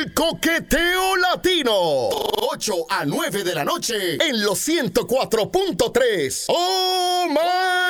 El Coqueteo Latino. 8 a 9 de la noche en los 104.3. ¡Oh, my!